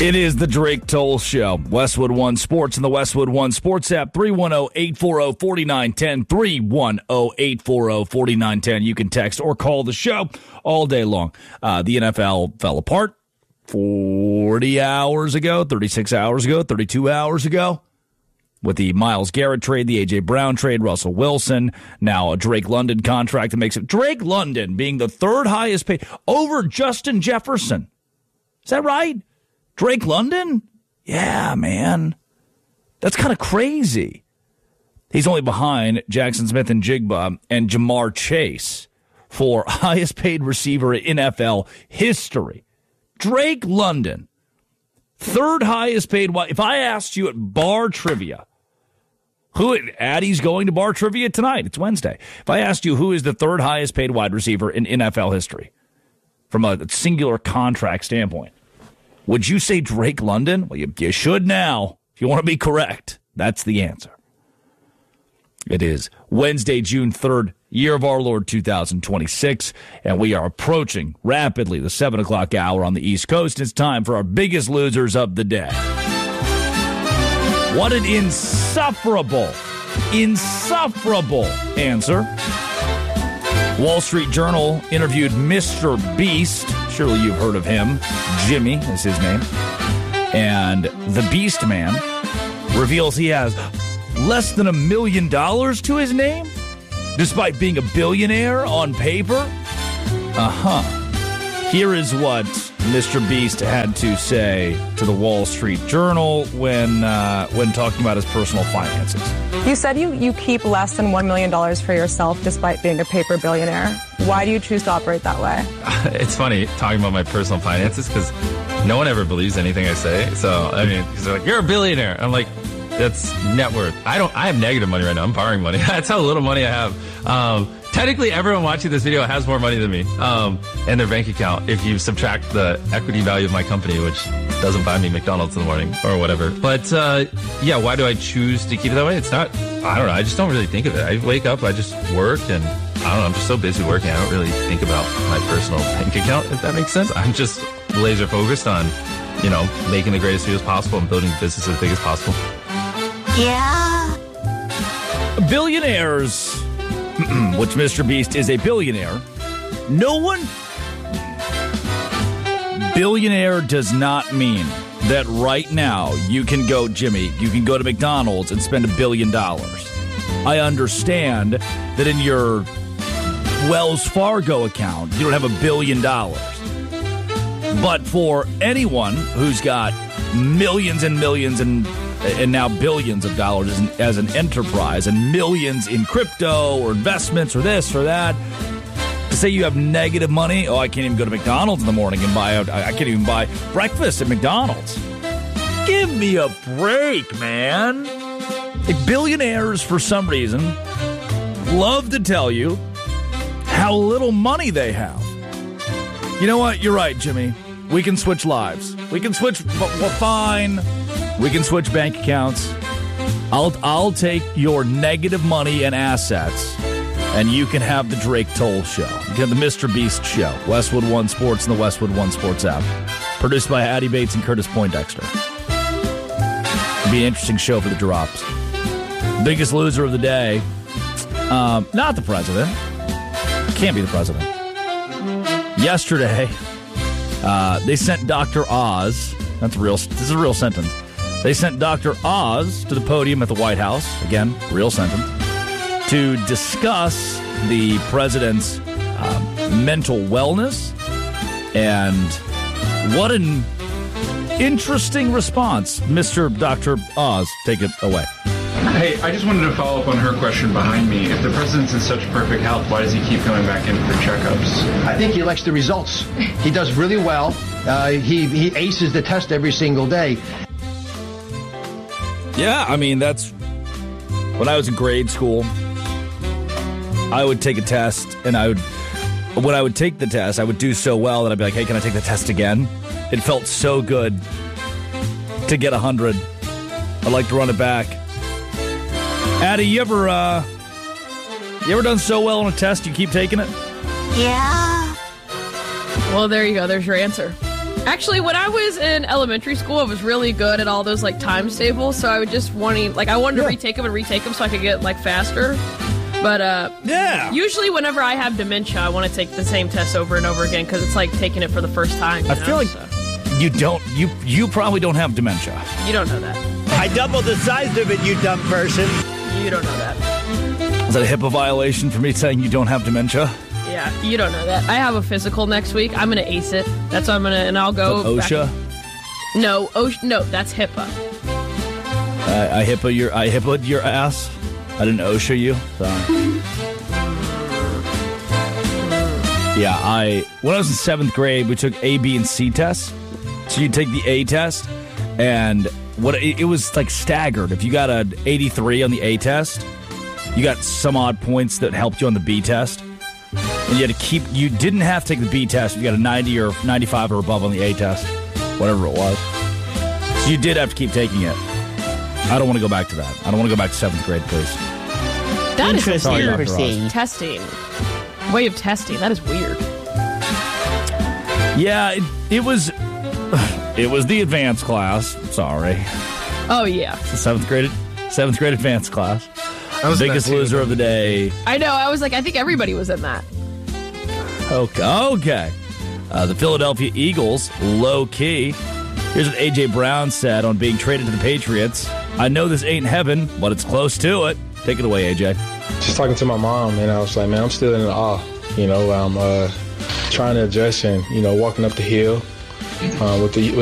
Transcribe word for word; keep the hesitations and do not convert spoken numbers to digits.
It is the Drake Toll Show. Westwood One Sports and the Westwood One Sports app. three one zero, eight four zero, four nine one zero. three one zero, eight four zero, four nine one zero. You can text or call the show all day long. Uh, the N F L fell apart forty hours ago, thirty-six hours ago, thirty-two hours ago. With the Myles Garrett trade, the A J. Brown trade, Russell Wilson, now a Drake London contract that makes it Drake London being the third highest paid over Justin Jefferson. Is that right? Drake London? Yeah, man. That's kind of crazy. He's only behind Jackson Smith and Jigba and Jamar Chase for highest paid receiver in N F L history. Drake London, third highest paid. If I asked you at bar trivia, who Addie's going to bar trivia tonight? It's Wednesday. If I asked you who is the third highest paid wide receiver in N F L history from a singular contract standpoint, would you say Drake London? Well, you, you should now. If you want to be correct, that's the answer. It is Wednesday, June third, year of our Lord two thousand twenty-six, and we are approaching rapidly the seven o'clock hour on the East Coast. It's time for our biggest losers of the day. What an insufferable, insufferable answer. Wall Street Journal interviewed Mister Beast. Surely you've heard of him. Jimmy is his name. And the Beast Man reveals he has less than a million dollars to his name, despite being a billionaire on paper. Uh-huh. Here is what Mister Beast had to say to the Wall Street Journal when uh, when talking about his personal finances. You said you, you keep less than one million dollars for yourself despite being a paper billionaire. Why do you choose to operate that way? It's funny talking about my personal finances because no one ever believes anything I say. So, I mean, because they're like, you're a billionaire. I'm like, that's net worth. I don't, I have negative money right now. I'm borrowing money. That's how little money I have. Um, technically, everyone watching this video has more money than me um, in their bank account if you subtract the equity value of my company, which doesn't buy me McDonald's in the morning or whatever. But, uh, yeah, why do I choose to keep it that way? It's not, I don't know. I just don't really think of it. I wake up, I just work, and I don't know. I'm just so busy working. I don't really think about my personal bank account, if that makes sense. I'm just laser focused on, you know, making the greatest videos possible and building the business as big as possible. Yeah. Billionaires, which Mister Beast is a billionaire. No one. Billionaire does not mean that right now you can go, Jimmy, you can go to McDonald's and spend a billion dollars. I understand that in your Wells Fargo account, you don't have a billion dollars. But for anyone who's got millions and millions and and now billions of dollars as an, as an enterprise and millions in crypto or investments or this or that, to say you have negative money, oh, I can't even go to McDonald's in the morning and buy, a, I can't even buy breakfast at McDonald's. Give me a break, man. Like, billionaires, for some reason, love to tell you how little money they have. You know what? You're right, Jimmy. We can switch lives. We can switch, well, fine. We can switch bank accounts. I'll I'll take your negative money and assets, and you can have the Drake Toll Show. You can have the Mister Beast Show. Westwood One Sports and the Westwood One Sports app. Produced by Addie Bates and Curtis Poindexter. It'll be an interesting show for the drops. Biggest loser of the day. Um, not the president. Can't be the president. Yesterday, uh, they sent Doctor Oz. That's real. This is a real sentence. They sent Doctor Oz to the podium at the White House. Again, real sentence. To discuss the president's um, mental wellness. And what an interesting response. Mister Doctor Oz, take it away. Hey, I just wanted to follow up on her question behind me. If the president's in such perfect health, why does he keep coming back in for checkups? I think he likes the results. He does really well. Uh, he, he aces the test every single day. Yeah, I mean, that's... When I was in grade school, I would take a test, and I would... When I would take the test, I would do so well that I'd be like, hey, can I take the test again? It felt so good to get one hundred. I'd like to run it back. Addie, you ever, uh... You ever done so well on a test you keep taking it? Yeah. Well, there you go. There's your answer. Actually, when I was in elementary school, I was really good at all those like times tables. So I would just wanting like I wanted to Yeah. retake them and retake them so I could get like faster. But uh, Yeah. usually, whenever I have dementia, I want to take the same test over and over again because it's like taking it for the first time. You I know? feel like So, you don't. You you probably don't have dementia. you don't know that. I doubled the size of it, you dumb person. You don't know that. Is that a HIPAA violation for me saying you don't have dementia? Yeah, you don't know that. I have a physical next week. I'm gonna ace it. That's what I'm gonna, and I'll go. back- OSHA. No, OSHA. No, that's HIPAA. I, I HIPAA your I HIPAA'd your ass. I didn't OSHA you. Sorry. Yeah, I when I was in seventh grade, we took A, B, and C tests. So you take the A test, and what it, it was like staggered. If you got an eighty-three on the A test, you got some odd points that helped you on the B test. And you had to keep. You didn't have to take the B test. If you got a ninety or ninety-five or above on the A test, whatever it was. So you did have to keep taking it. I don't want to go back to that. I don't want to go back to seventh grade, please. That is Sorry, weird. Doctor Oz. Testing. Way of testing. That is weird. Yeah, it, it was. It was the advanced class. Sorry, Oh yeah. the seventh grade, seventh grade advanced class. I was in Biggest that too. loser of the day. I know. I was like, I think everybody was in that. Okay, okay. Uh, the Philadelphia Eagles, low key. Here's what A J Brown said on being traded to the Patriots. I know this ain't heaven, but it's close to it. Take it away, A J. Just talking to my mom, and I was like, man, I'm still in awe. You know, I'm uh, trying to adjust and, you know, walking up the hill uh, with the with